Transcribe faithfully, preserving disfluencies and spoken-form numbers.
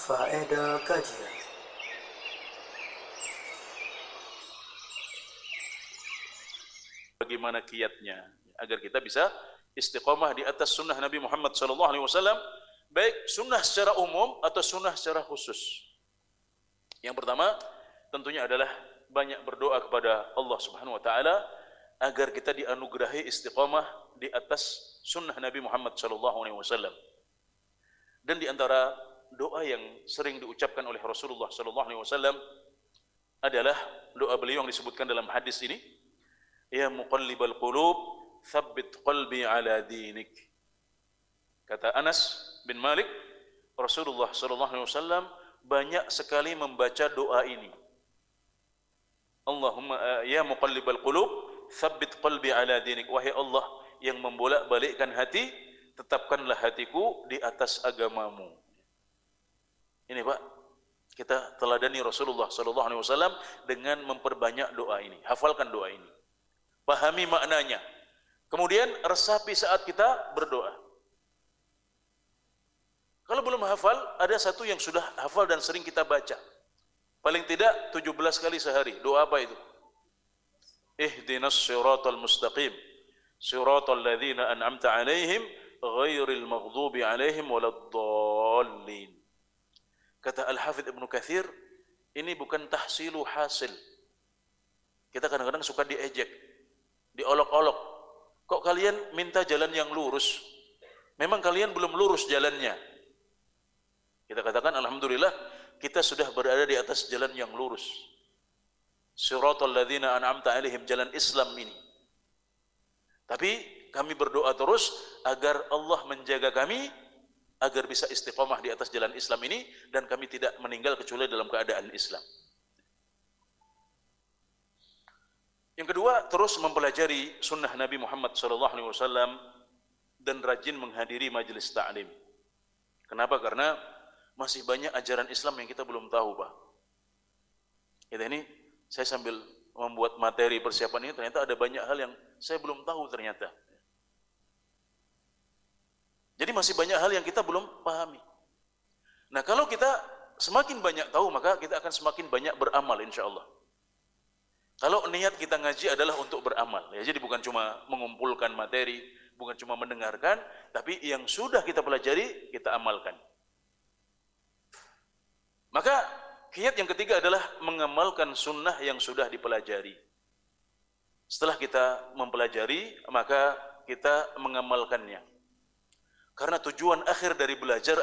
Faedah kajian. Bagaimana kiatnya agar kita bisa istiqomah di atas sunnah Nabi Muhammad sallallahu alaihi wasallam, baik sunnah secara umum atau sunnah secara khusus. Yang pertama tentunya adalah banyak berdoa kepada Allah Subhanahu wa taala agar kita dianugerahi istiqomah di atas sunnah Nabi Muhammad sallallahu alaihi wasallam. Dan di antara doa yang sering diucapkan oleh Rasulullah sallallahu alaihi wasallam adalah doa beliau yang disebutkan dalam hadis ini, ya muqallibal qulub, tsabbit qalbi ala dinik. Kata Anas bin Malik, Rasulullah sallallahu alaihi wasallam banyak sekali membaca doa ini. Allahumma ya muqallibal qulub, tsabbit qalbi ala dinik. Wahai Allah yang membolak-balikkan hati, tetapkanlah hatiku di atas agamamu. Ini Pak, kita teladani Rasulullah sallallahu alaihi wasallam dengan memperbanyak doa ini. Hafalkan doa ini, pahami maknanya, kemudian resapi saat kita berdoa. Kalau belum hafal, ada satu yang sudah hafal dan sering kita baca, paling tidak tujuh belas kali sehari. Doa apa itu? Ihdinas siratal mustaqim, siratal ladzina an'amta alaihim ghairil maghdubi alaihim waladdallin. Kata Al-Hafidz Ibnu Katsir, ini bukan tahsilu hasil. Kita kadang-kadang suka diejek, diolok-olok. Kok kalian minta jalan yang lurus? Memang kalian belum lurus jalannya. Kita katakan alhamdulillah kita sudah berada di atas jalan yang lurus. Siratal ladzina an'amta alaihim, jalan Islam ini. Tapi kami berdoa terus agar Allah menjaga kami agar bisa istiqomah di atas jalan Islam ini dan kami tidak meninggal kecuali dalam keadaan Islam. Yang kedua, terus mempelajari sunnah Nabi Muhammad sallallahu alaihi wasallam dan rajin menghadiri majelis ta'lim. Kenapa? Karena masih banyak ajaran Islam yang kita belum tahu, Pak. Kita ini, saya sambil membuat materi persiapan ini, ternyata ada banyak hal yang saya belum tahu ternyata. Jadi masih banyak hal yang kita belum pahami. Nah, kalau kita semakin banyak tahu, maka kita akan semakin banyak beramal insya Allah. Kalau niat kita ngaji adalah untuk beramal, ya, jadi bukan cuma mengumpulkan materi, bukan cuma mendengarkan, tapi yang sudah kita pelajari, kita amalkan. Maka kiat yang ketiga adalah mengamalkan sunnah yang sudah dipelajari. Setelah kita mempelajari, maka kita mengamalkannya. Karena tujuan akhir dari belajar